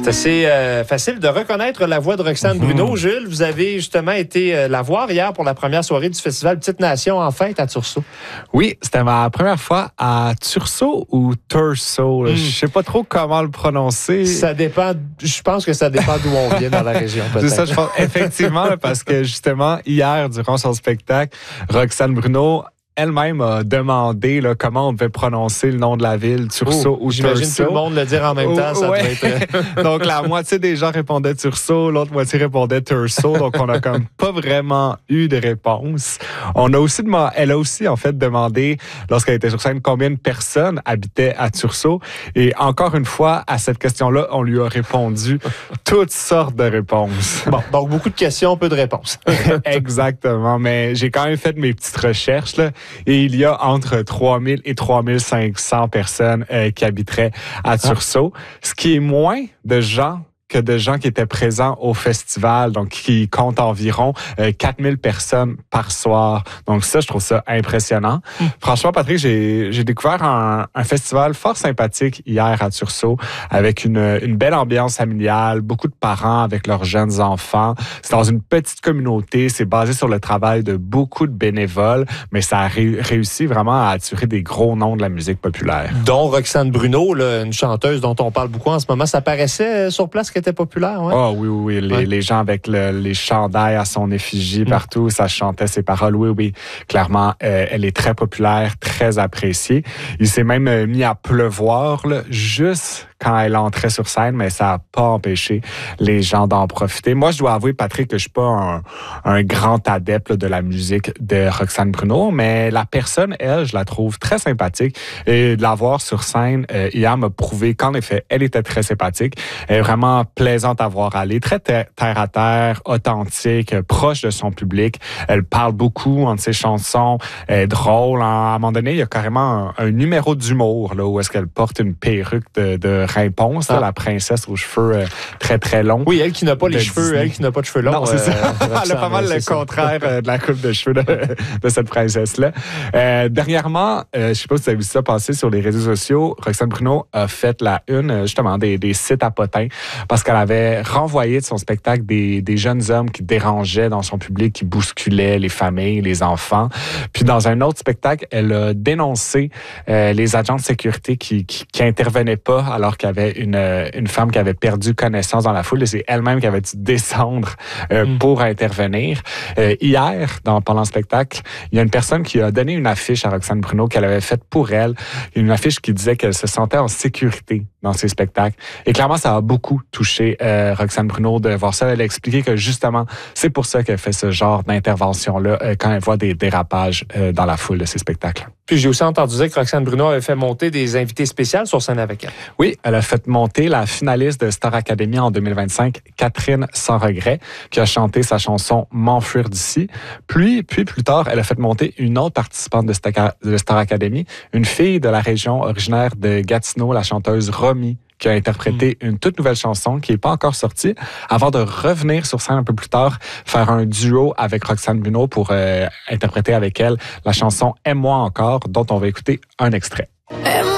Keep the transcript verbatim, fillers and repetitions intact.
C'est assez euh, facile de reconnaître la voix de Roxane mmh. Bruno. Jules, vous avez justement été euh, la voir hier pour la première soirée du festival Petite Nation en fête à Tursault. Oui, c'était ma première fois à Tursault ou Tursault. Mmh. Je sais pas trop comment le prononcer. Ça dépend, je pense que ça dépend d'où on vient dans la région. C'est ça, je pense. Effectivement, parce que justement, hier, durant son spectacle, Roxane Bruno elle-même a demandé là, comment on devait prononcer le nom de la ville, Tursault oh, ou j'imagine Tursault. Tout le monde le dire en même oh, temps, ça ouais. devait être... Donc, la moitié des gens répondaient Tursault, l'autre moitié répondait Tursault. Donc, on n'a comme pas vraiment eu de réponse. On a aussi demandé, elle a aussi, en fait, demandé, lorsqu'elle était sur scène, combien de personnes habitaient à Tursault. Et encore une fois, à cette question-là, on lui a répondu toutes sortes de réponses. Bon, donc, beaucoup de questions, peu de réponses. Exactement. Mais j'ai quand même fait mes petites recherches, là. Et il y a entre trois mille et trois mille cinq cents personnes euh, qui habiteraient à Tursault, ah. ce qui est moins de gens que de gens qui étaient présents au festival, donc qui comptent environ euh, quatre mille personnes par soir. Donc ça, je trouve ça impressionnant. Mm. Franchement, Patrick, j'ai, j'ai découvert un, un festival fort sympathique hier à Tursault, avec une, une belle ambiance familiale, beaucoup de parents avec leurs jeunes enfants. C'est dans une petite communauté, c'est basé sur le travail de beaucoup de bénévoles, mais ça a ré- réussi vraiment à attirer des gros noms de la musique populaire. Dont Roxane Bruno, là, une chanteuse dont on parle beaucoup en ce moment, ça paraissait sur place qu'elle était populaire, ouais. Oh oui, oui, oui. Les, ouais. les gens avec le, les chandails à son effigie partout, mmh. ça chantait ses paroles. Oui, oui, clairement, euh, elle est très populaire, très appréciée. Il s'est même euh, mis à pleuvoir, là, juste quand elle entrait sur scène, mais ça n'a pas empêché les gens d'en profiter. Moi, je dois avouer, Patrick, que je suis pas un, un grand adepte là, de la musique de Roxane Bruno, mais la personne, elle, je la trouve très sympathique. Et de la voir sur scène, euh, hier m'a prouvé qu'en effet, elle était très sympathique. Elle est vraiment plaisante à voir aller, très terre à terre, authentique, proche de son public. Elle parle beaucoup entre ses chansons, elle est drôle. À un moment donné, il y a carrément un, un numéro d'humour là où est-ce qu'elle porte une perruque de, de Réponse, ah. là, la princesse aux cheveux euh, très très longs. Oui, elle qui n'a pas les cheveux, Disney. elle qui n'a pas de cheveux longs. Non, c'est euh, ça. Elle a pas mal le ça. contraire euh, de la coupe de cheveux de, de cette princesse-là. Euh, dernièrement, euh, je sais pas si vous avez vu ça passer sur les réseaux sociaux, Roxane Bruno a fait la une justement des, des sites à potins parce qu'elle avait renvoyé de son spectacle des, des jeunes hommes qui dérangeaient dans son public, qui bousculaient les familles, les enfants. Puis dans un autre spectacle, elle a dénoncé euh, les agents de sécurité qui, qui, qui intervenaient pas alors qu'il y avait une, une femme qui avait perdu connaissance dans la foule et c'est elle-même qui avait dû descendre euh, mm. pour intervenir. Euh, hier, dans, pendant le spectacle, il y a une personne qui a donné une affiche à Roxane Bruno qu'elle avait faite pour elle. Une affiche qui disait qu'elle se sentait en sécurité dans ses spectacles. Et clairement, ça a beaucoup touché euh, Roxane Bruno de voir ça. Elle a expliqué que justement, c'est pour ça qu'elle fait ce genre d'intervention-là euh, quand elle voit des dérapages euh, dans la foule de ses spectacles. Puis j'ai aussi entendu dire que Roxane Bruno avait fait monter des invités spéciales sur scène avec elle. Oui, elle a fait monter la finaliste de Star Academy en deux mille vingt-cinq, Catherine Sans Regret, qui a chanté sa chanson « M'enfuir d'ici ». Puis, puis plus tard, elle a fait monter une autre participante de Star, de Star Academy, une fille de la région originaire de Gatineau, la chanteuse Romy, qui a interprété mmh. une toute nouvelle chanson qui n'est pas encore sortie, avant de revenir sur scène un peu plus tard, faire un duo avec Roxane Bruno pour euh, interpréter avec elle la chanson « Aime-moi encore », dont on va écouter un extrait.